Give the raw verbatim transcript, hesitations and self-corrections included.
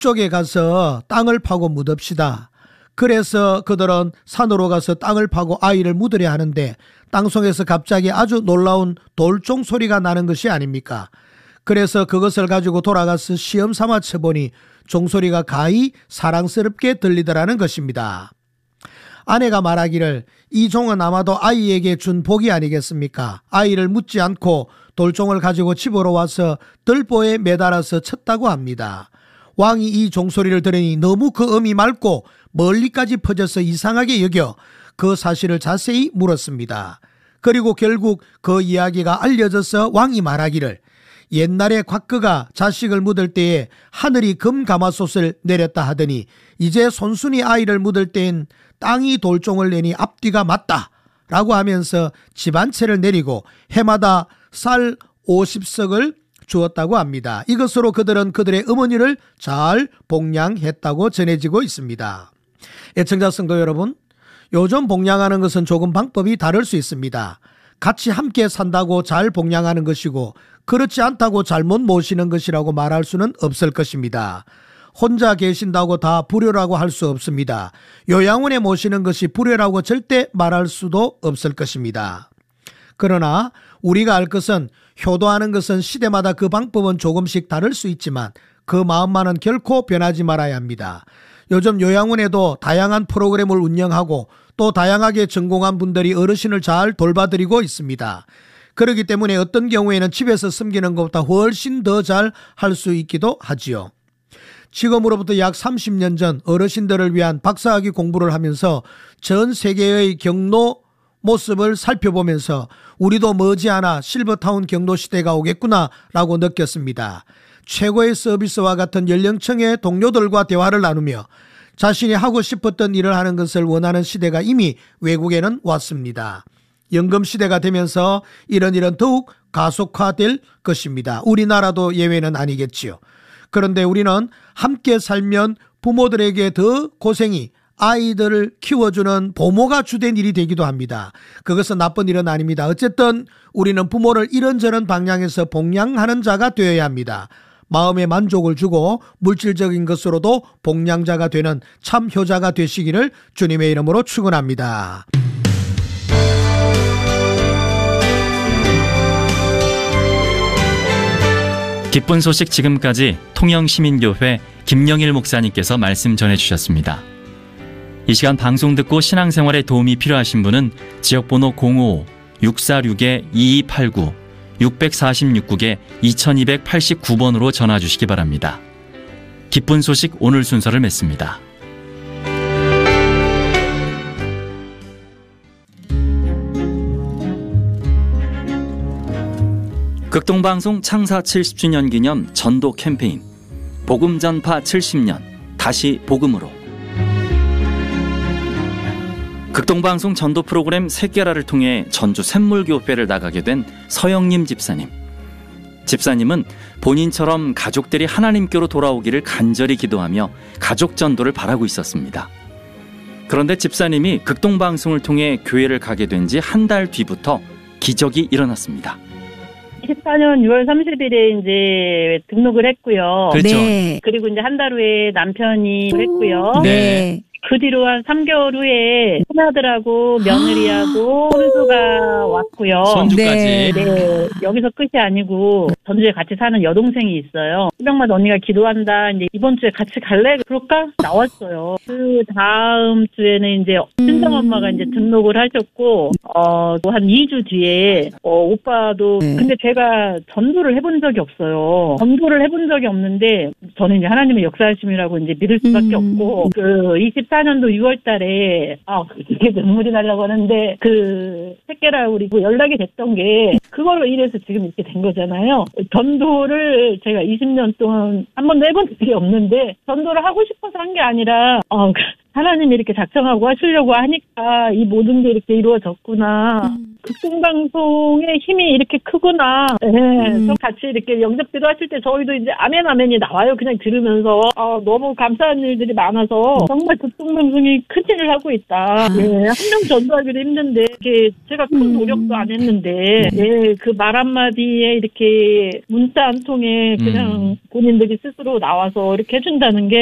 북쪽에 가서 땅을 파고 묻읍시다. 그래서 그들은 산으로 가서 땅을 파고 아이를 묻으려 하는데 땅속에서 갑자기 아주 놀라운 돌종 소리가 나는 것이 아닙니까? 그래서 그것을 가지고 돌아가서 시험 삼아 쳐보니 종소리가 가히 사랑스럽게 들리더라는 것입니다. 아내가 말하기를 이 종은 아마도 아이에게 준 복이 아니겠습니까? 아이를 묻지 않고 돌종을 가지고 집으로 와서 들보에 매달아서 쳤다고 합니다. 왕이 이 종소리를 들으니 너무 그 음이 맑고 멀리까지 퍼져서 이상하게 여겨 그 사실을 자세히 물었습니다. 그리고 결국 그 이야기가 알려져서 왕이 말하기를 옛날에 곽그가 자식을 묻을 때에 하늘이 금가마솥을 내렸다 하더니 이제 손순이 아이를 묻을 때엔 땅이 돌종을 내니 앞뒤가 맞다 라고 하면서 집 한 채를 내리고 해마다 쌀 오십 석을 주었다고 합니다. 이것으로 그들은 그들의 어머니를 잘 복양했다고 전해지고 있습니다. 애청자 성도 여러분, 요즘 복양하는 것은 조금 방법이 다를 수 있습니다. 같이 함께 산다고 잘 복양하는 것이고 그렇지 않다고 잘못 모시는 것이라고 말할 수는 없을 것입니다. 혼자 계신다고 다 불효라고 할 수 없습니다. 요양원에 모시는 것이 불효라고 절대 말할 수도 없을 것입니다. 그러나 우리가 알 것은 효도하는 것은 시대마다 그 방법은 조금씩 다를 수 있지만 그 마음만은 결코 변하지 말아야 합니다. 요즘 요양원에도 다양한 프로그램을 운영하고 또 다양하게 전공한 분들이 어르신을 잘 돌봐드리고 있습니다. 그렇기 때문에 어떤 경우에는 집에서 섬기는 것보다 훨씬 더 잘 할 수 있기도 하지요. 지금으로부터 약 삼십 년 전 어르신들을 위한 박사학위 공부를 하면서 전 세계의 경로 모습을 살펴보면서 우리도 머지않아 실버타운 경로 시대가 오겠구나 라고 느꼈습니다. 최고의 서비스와 같은 연령층의 동료들과 대화를 나누며 자신이 하고 싶었던 일을 하는 것을 원하는 시대가 이미 외국에는 왔습니다. 연금 시대가 되면서 이런 일은 더욱 가속화될 것입니다. 우리나라도 예외는 아니겠지요. 그런데 우리는 함께 살면 부모들에게 더 고생이 아이들을 키워주는 보모가 주된 일이 되기도 합니다. 그것은 나쁜 일은 아닙니다. 어쨌든 우리는 부모를 이런저런 방향에서 복양하는 자가 되어야 합니다. 마음의 만족을 주고 물질적인 것으로도 복양자가 되는 참 효자가 되시기를 주님의 이름으로 축원합니다. 기쁜 소식 지금까지 통영시민교회 김영일 목사님께서 말씀 전해주셨습니다. 이 시간 방송 듣고 신앙생활에 도움이 필요하신 분은 지역번호 공오오 육사육 이이팔구 육사육 구 이이팔구 번으로 전화 주시기 바랍니다. 기쁜 소식 오늘 순서를 맺습니다. 극동방송 창사 칠십 주년 기념 전도 캠페인 복음 전파 칠십 년 다시 복음으로 극동방송 전도 프로그램 새끼라를 통해 전주 샘물교회를 나가게 된 서영림 집사님. 집사님은 본인처럼 가족들이 하나님께로 돌아오기를 간절히 기도하며 가족 전도를 바라고 있었습니다. 그런데 집사님이 극동방송을 통해 교회를 가게 된 지 한 달 뒤부터 기적이 일어났습니다. 이십사 년 유월 삼십일에 이제 등록을 했고요. 그렇죠. 네. 그리고 이제 한 달 후에 남편이 했고요. 네. 그 뒤로 한 삼 개월 후에 큰아들하고 며느리하고 손주가 왔고요. 손주까지. 네. 네. 여기서 끝이 아니고 전주에 같이 사는 여동생이 있어요. 새벽마다 언니가 기도한다. 이제 이번 주에 같이 갈래? 그럴까? 나왔어요. 그 다음 주에는 이제 친정 엄마가 이제 등록을 하셨고, 어, 한 이 주 뒤에, 어, 오빠도, 근데 제가 전도를 해본 적이 없어요. 전도를 해본 적이 없는데, 저는 이제 하나님의 역사하심이라고 이제 믿을 수밖에 음. 없고, 그, 이십사 년도 유월 달에, 아, 이게 눈물이 나려고 하는데, 그, 새끼라 우리 연락이 됐던 게, 그걸로 인해서 지금 이렇게 된 거잖아요. 전도를 제가 이십 년 동안 한 번도 해본 적이 없는데, 전도를 하고 싶어서 한 게 아니라, 어, 하나님이 이렇게 작정하고 하시려고 하니까 이 모든 게 이렇게 이루어졌구나. 음. 극동방송의 힘이 이렇게 크구나. 네, 음. 저 같이 이렇게 영접기도 하실 때 저희도 이제 아멘 아멘이 나와요. 그냥 들으면서 아, 너무 감사한 일들이 많아서 정말 극동방송이 큰 일을 하고 있다. 예, 한 명 전도하기도 힘든데 이렇게 제가 큰 노력도 안 했는데 예, 그 말 한마디에 이렇게 문자 한 통에 그냥 음. 본인들이 스스로 나와서 이렇게 해준다는 게